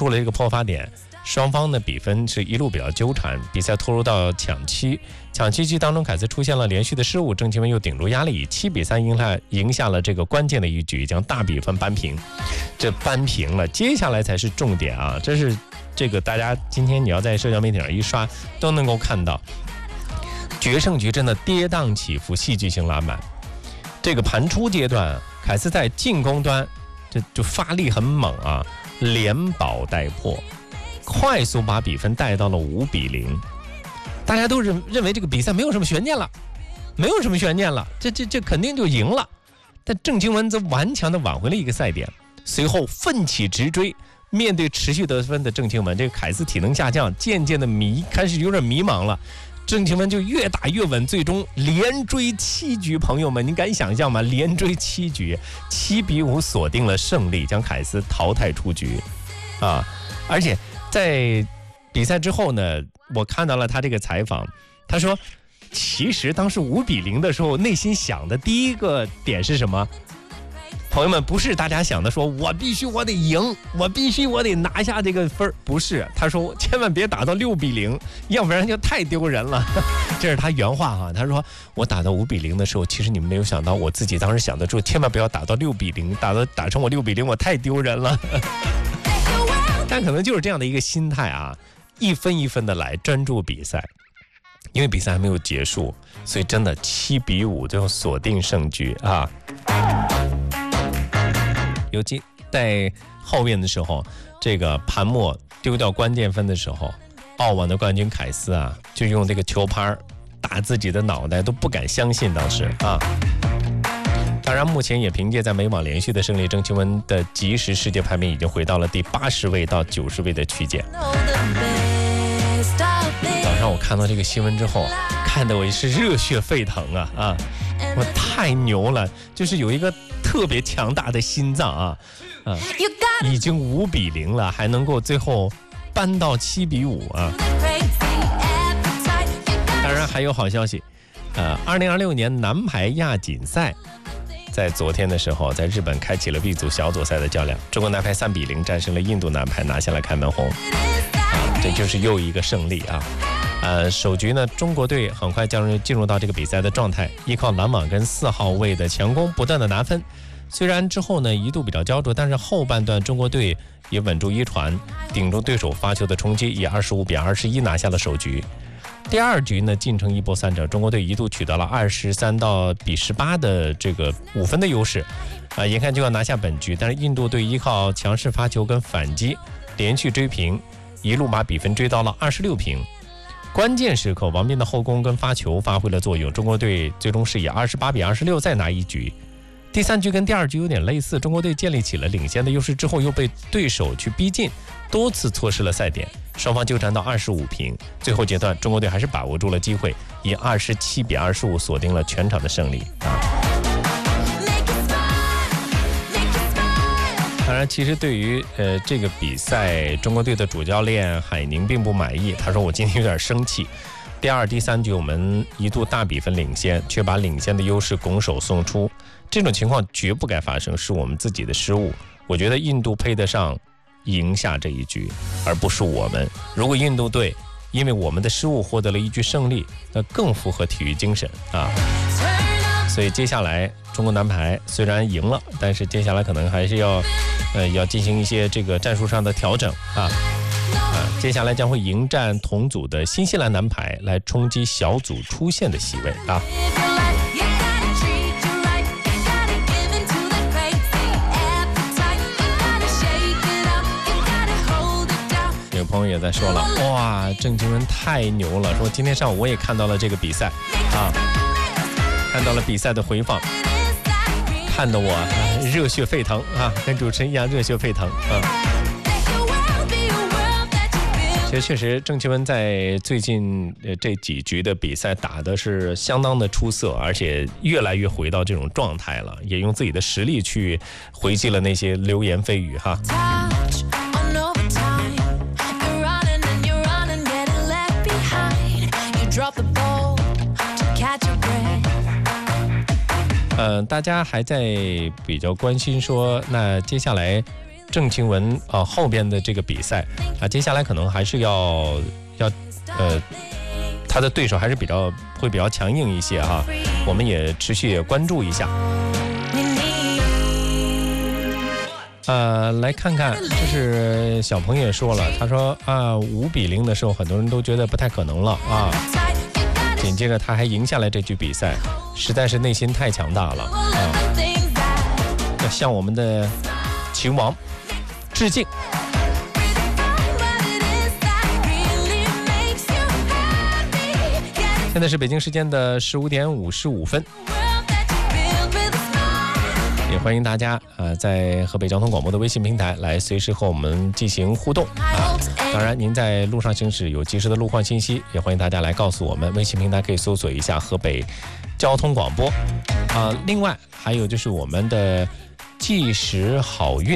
出了这个破发点，双方的比分是一路比较纠缠，比赛拖入到抢七局当中，凯斯出现了连续的失误，郑钦文又顶住压力，以7-3赢下了这个关键的一局，将大比分扳平。这扳平了，接下来才是重点啊！这是这个大家今天你要在社交媒体上一刷都能够看到，决胜局真的跌宕起伏，戏剧性拉满。这个盘初阶段，凯斯在进攻端这就发力很猛啊，连保带破，快速把比分带到了5-0。大家都认为这个比赛没有什么悬念了，这肯定就赢了。但郑钦文则顽强地挽回了一个赛点，随后奋起直追。面对持续得分的郑钦文，这个凯斯体能下降，渐渐的开始有点迷茫了。郑钦文就越打越稳，最终连追7局，朋友们，你敢想象吗？连追7局，7-5锁定了胜利，将凯斯淘汰出局啊！而且在比赛之后呢，我看到了他这个采访，他说，其实当时5-0的时候，内心想的第一个点是什么？朋友们，不是大家想的说我得赢，我得拿下这个分，不是。他说千万别打到6-0，要不然就太丢人了。这是他原话哈。他说我打到5-0的时候，其实你们没有想到，我自己当时想的说千万不要打到6-0，打成我6-0，我太丢人了。但可能就是这样的一个心态啊，一分一分的来，专注比赛。因为比赛还没有结束，所以真的7-5最后锁定胜局啊。尤其在后面的时候，这个盘末丢掉关键分的时候，澳网的冠军凯斯啊，就用这个球拍打自己的脑袋，都不敢相信当时啊。当然，目前也凭借在美网连续的胜利，郑钦文的即时世界排名已经回到了第80位到90位的区间。早上我看到这个新闻之后，看得我也是热血沸腾啊！我太牛了，就是有一个特别强大的心脏已经5-0了，还能够最后扳到7-5啊！当然还有好消息，2026年男排亚锦赛在昨天的时候，在日本开启了 B 组小组赛的较量，中国男排3-0战胜了印度男排，拿下了开门红。这就是又一个胜利啊！首局呢，中国队很快将进入到这个比赛的状态，依靠篮网跟4号位的强攻，不断的拿分。虽然之后呢一度比较焦灼，但是后半段中国队也稳住一传，顶住对手发球的冲击，以25-21拿下了首局。第二局呢，进程一波三折，中国队一度取得了23-18的这个5分的优势，眼看就要拿下本局，但是印度队依靠强势发球跟反击，连续追平，一路把比分追到了26平。关键时刻，王斌的后攻跟发球发挥了作用，中国队最终是以28-26再拿一局。第三局跟第二局有点类似，中国队建立起了领先的优势之后，又被对手去逼近，多次错失了赛点，双方纠缠到25平。最后阶段，中国队还是把握住了机会，以27-25锁定了全场的胜利当然，其实对于这个比赛，中国队的主教练海宁并不满意。他说：“我今天有点生气。第二、第三局我们一度大比分领先，却把领先的优势拱手送出，这种情况绝不该发生，是我们自己的失误。我觉得印度配得上赢下这一局，而不是我们。如果印度队因为我们的失误获得了一局胜利，那更符合体育精神啊。”所以接下来中国男排虽然赢了，但是接下来可能还是要进行一些这个战术上的调整接下来将会迎战同组的新西兰男排，来冲击小组出线的席位啊。有朋友也在说了，哇，郑钦文太牛了，说今天上午我也看到了这个比赛看到了比赛的回放，看得我热血沸腾跟主持人一样热血沸腾其实确实，郑钦文在最近这几局的比赛打的是相当的出色，而且越来越回到这种状态了，也用自己的实力去回击了那些流言蜚语大家还在比较关心说，那接下来郑钦文后边的这个比赛啊，接下来可能还是要他的对手还是会比较强硬一些哈，我们也持续也关注一下。来看看，就是小朋友也说了，他说5-0的时候，很多人都觉得不太可能了啊。紧接着他还赢下来这局比赛，实在是内心太强大了啊！要向我们的秦王致敬。现在是北京时间的15点55分。也欢迎大家在河北交通广播的微信平台来随时和我们进行互动啊！当然，您在路上行驶有及时的路况信息，也欢迎大家来告诉我们。微信平台可以搜索一下河北交通广播另外还有就是我们的计时好运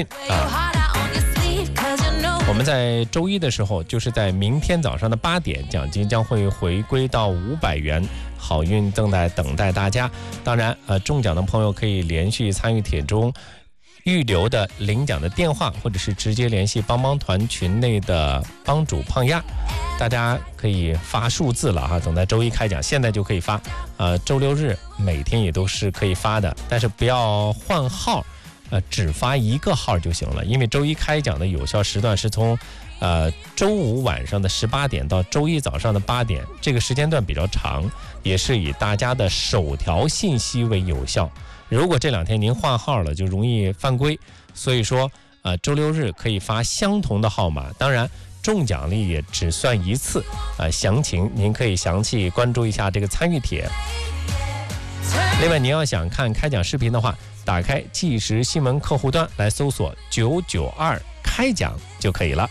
我们在周一的时候，就是在明天早上的8点，奖金将会回归到500元，好运正在等待大家。当然，中奖的朋友可以连续参与帖中预留的领奖的电话，或者是直接联系帮帮团群内的帮主胖丫。大家可以发数字了哈，等待周一开奖，现在就可以发。周六日每天也都是可以发的，但是不要换号。只发一个号就行了，因为周一开奖的有效时段是从周五晚上的18点到周一早上的8点，这个时间段比较长，也是以大家的首条信息为有效。如果这2天您换号了，就容易犯规。所以说周六日可以发相同的号码，当然中奖率也只算一次。详情您可以详细关注一下这个参与帖。另外，您要想看开奖视频的话，打开计时新闻客户端来搜索992开奖就可以了。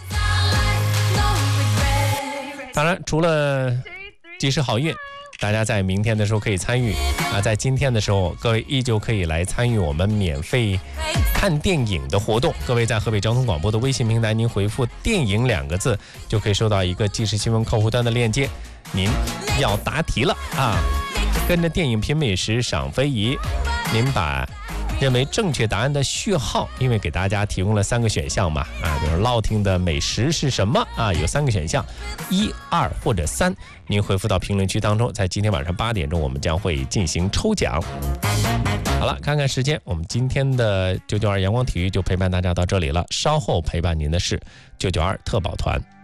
当然，除了计时好运，大家在明天的时候可以参与在今天的时候，各位依旧可以来参与我们免费看电影的活动。各位在河北交通广播的微信平台，您回复电影2个字，就可以收到一个计时新闻客户端的链接。您要答题了跟着电影品美食赏非遗，您把认为正确答案的序号，因为给大家提供了3个选项嘛就是烙听的美食是什么有3个选项，1、2或者3，您回复到评论区当中，在今天晚上8点钟我们将会进行抽奖。好了，看看时间，我们今天的992阳光体育就陪伴大家到这里了，稍后陪伴您的是992特保团。